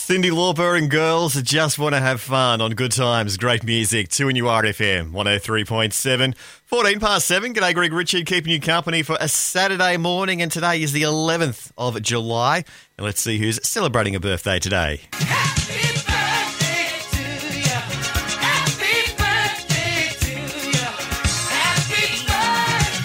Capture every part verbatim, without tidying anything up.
Cyndi Lauper and girls just want to have fun on good times, great music. two N U R F M, one oh three point seven. fourteen past seven. G'day, Greg Ritchie, keeping you company for a Saturday morning. And today is the eleventh of July. And let's see who's celebrating a birthday today. Happy birthday to you. Happy birthday to you. Happy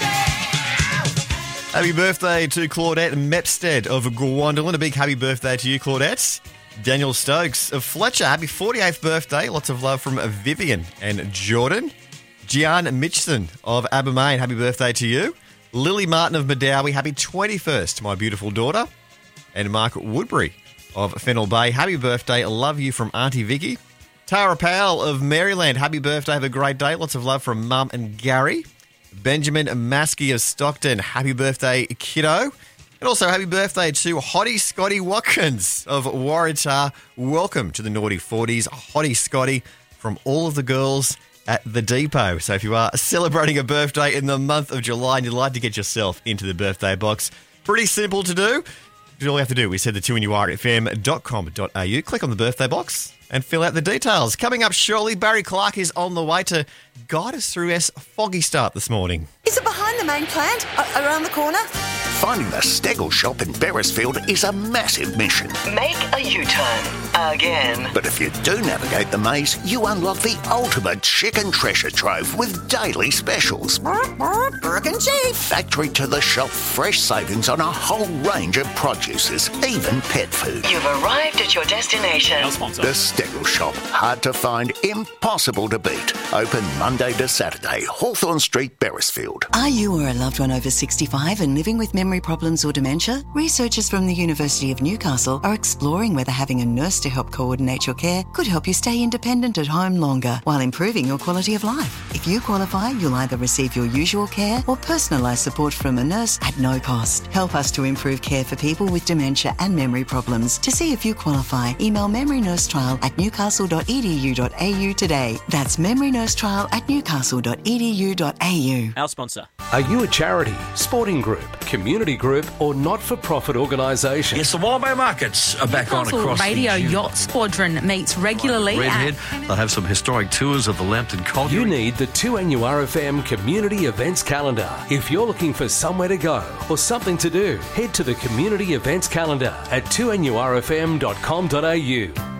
birthday. Happy birthday to Claudette Mepstead of Gwandolin. A big happy birthday to you, Claudette. Daniel Stokes of Fletcher, happy forty-eighth birthday. Lots of love from Vivian and Jordan. Gian Mitchson of Abermain, happy birthday to you. Lily Martin of Madawi, happy twenty-first, my beautiful daughter. And Mark Woodbury of Fennell Bay, happy birthday. Love you from Auntie Vicky. Tara Powell of Maryland, happy birthday. Have a great day. Lots of love from Mum and Gary. Benjamin Maskey of Stockton, happy birthday, kiddo. And also happy birthday to Hottie Scotty Watkins of Waratah. Welcome to the Naughty forties. Hottie Scotty from all of the girls at the depot. So if you are celebrating a birthday in the month of July and you'd like to get yourself into the birthday box, pretty simple to do. All you have to do is head to two N U R F M dot com dot a u, click on the birthday box and fill out the details. Coming up shortly, Barry Clark is on the way to guide us through S foggy start this morning. Is it behind the main plant? A- around the corner? Finding the Steggle shop in Beresfield is a massive mission. Make a U-turn. Again. But if you do navigate the maze, you unlock the ultimate chicken treasure trove with daily specials. Burke and Chief. Factory to the shelf fresh savings on a whole range of produces, even pet food. You've arrived at your destination. The Steggle shop, hard to find, impossible to beat. Open Monday to Saturday, Hawthorne Street, Beresfield. Are you or a loved one over sixty-five and living with memory problems or dementia? Researchers from the University of Newcastle are exploring whether having a nurse to help coordinate your care could help you stay independent at home longer while improving your quality of life. If you qualify, you'll either receive your usual care or personalised support from a nurse at no cost. Help us to improve care for people with dementia and memory problems. To see if you qualify, email memorynursetrial at newcastle dot e d u dot a u today. That's memorynursetrial at newcastle dot e d u dot a u. Our sponsor. Are you a charity, sporting group, community group or not-for-profit organisation? Yes, the Wallaby Markets are back on Newcastle across Radio the Yacht Squadron meets regularly Redhead. at... They'll have some historic tours of the Lambton Colliery. You need the two N U R F M Community Events Calendar. If you're looking for somewhere to go or something to do, head to the Community Events Calendar at two n u r f m dot com dot a u.